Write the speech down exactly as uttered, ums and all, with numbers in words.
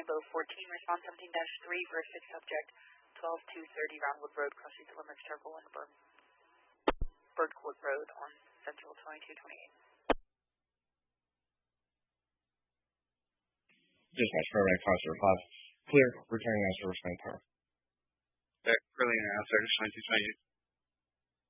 Rainbow fourteen, response seventeen dash three, Verstic subject twelve two thirty Roundwood Road, cross streets of Limerick Circle and Bird, Birdcourt Road on Central twenty-two twenty-eight. Dispatch, Fairbank, Foster, five. Clear, returning answer, respond power. Okay, early answer, twenty-two twenty-eight.